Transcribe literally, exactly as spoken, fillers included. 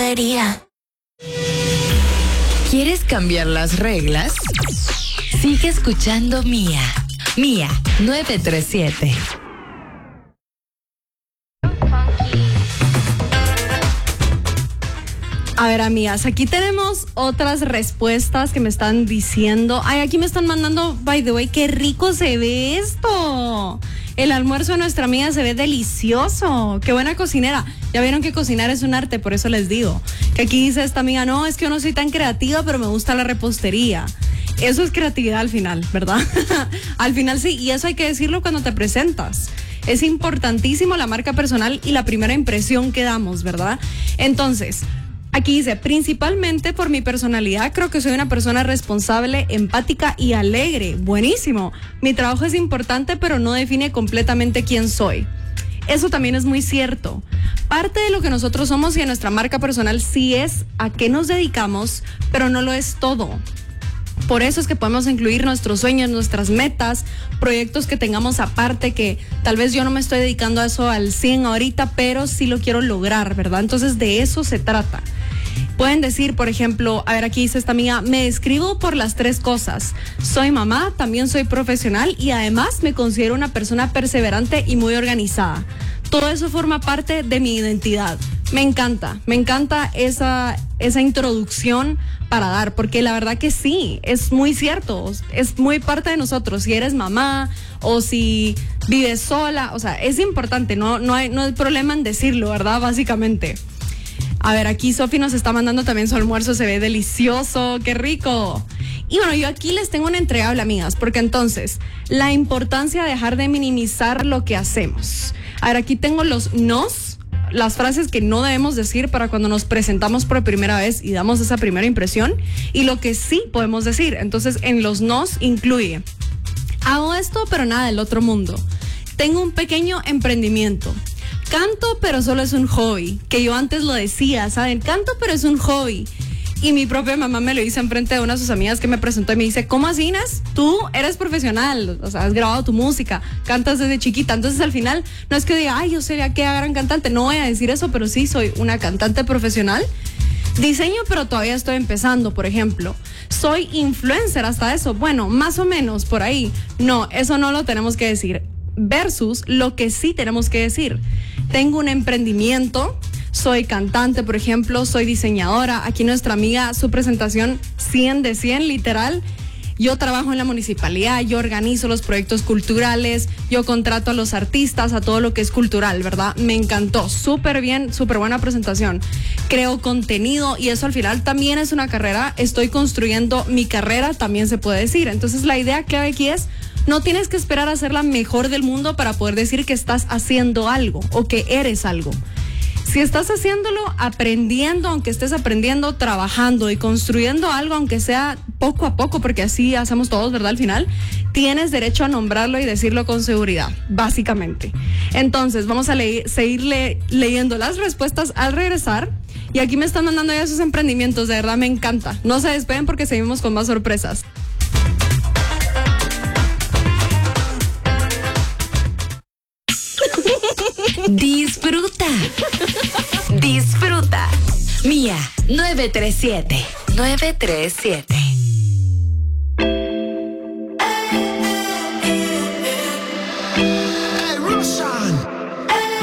debería. ¿Quieres cambiar las reglas? Sigue escuchando Mía. Mía nueve tres siete. A ver, amigas, aquí tenemos otras respuestas que me están diciendo. Ay, aquí me están mandando, by the way, qué rico se ve esto. El almuerzo de nuestra amiga se ve delicioso. Qué buena cocinera. Ya vieron que cocinar es un arte, por eso les digo. Que aquí dice esta amiga, no, es que yo no soy tan creativa, pero me gusta la repostería. Eso es creatividad al final, ¿verdad? Al final sí, y eso hay que decirlo cuando te presentas. Es importantísimo la marca personal y la primera impresión que damos, ¿verdad? Entonces, aquí dice, principalmente por mi personalidad, creo que soy una persona responsable, empática y alegre. Buenísimo. Mi trabajo es importante, pero no define completamente quién soy. Eso también es muy cierto. Parte de lo que nosotros somos y de nuestra marca personal sí es a qué nos dedicamos, pero no lo es todo. Por eso es que podemos incluir nuestros sueños, nuestras metas, proyectos que tengamos aparte, que tal vez yo no me estoy dedicando a eso al cien ahorita, pero sí lo quiero lograr, ¿verdad? Entonces de eso se trata. Pueden decir, por ejemplo, a ver, aquí dice esta amiga, me describo por las tres cosas. Soy mamá, también soy profesional y además me considero una persona perseverante y muy organizada. Todo eso forma parte de mi identidad. Me encanta, me encanta esa, esa introducción para dar, porque la verdad que sí, es muy cierto, es muy parte de nosotros. Si eres mamá o si vives sola, o sea, es importante, no, no hay, no hay problema en decirlo, ¿verdad? Básicamente. A ver, aquí Sofi nos está mandando también su almuerzo, se ve delicioso, qué rico. Y bueno, yo aquí les tengo una entregable, amigas, porque entonces, la importancia de dejar de minimizar lo que hacemos. A ver, aquí tengo los nos, las frases que no debemos decir para cuando nos presentamos por primera vez y damos esa primera impresión, y lo que sí podemos decir. Entonces, en los nos incluye, hago esto, pero nada del otro mundo. Tengo un pequeño emprendimiento. Canto, pero solo es un hobby, que yo antes lo decía, ¿saben? Canto, pero es un hobby. Y mi propia mamá me lo dice enfrente de una de sus amigas que me presentó y me dice, ¿cómo así, Inés? Tú eres profesional, o sea, has grabado tu música, cantas desde chiquita. Entonces, al final, no es que diga, ay, yo sería que gran cantante, no voy a decir eso, pero sí soy una cantante profesional. Diseño, pero todavía estoy empezando, por ejemplo. Soy influencer, hasta eso. Bueno, más o menos, por ahí. No, eso no lo tenemos que decir. Versus lo que sí tenemos que decir. Tengo un emprendimiento, soy cantante, por ejemplo, soy diseñadora. Aquí nuestra amiga, su presentación cien de cien, literal. Yo trabajo en la municipalidad, yo organizo los proyectos culturales, yo contrato a los artistas, a todo lo que es cultural, ¿verdad? Me encantó, súper bien, súper buena presentación. Creo contenido y eso al final también es una carrera. Estoy construyendo mi carrera, también se puede decir. Entonces la idea clave aquí es, no tienes que esperar a ser la mejor del mundo para poder decir que estás haciendo algo o que eres algo. Si estás haciéndolo, aprendiendo, aunque estés aprendiendo, trabajando y construyendo algo, aunque sea poco a poco, porque así hacemos todos, ¿verdad? Al final, tienes derecho a nombrarlo y decirlo con seguridad, básicamente. Entonces, vamos a le- seguir le- leyendo las respuestas al regresar. Y aquí me están mandando ya sus emprendimientos, de verdad me encanta. No se despeguen porque seguimos con más sorpresas. Disfruta. Disfruta. Mía nueve tres siete. nueve tres siete.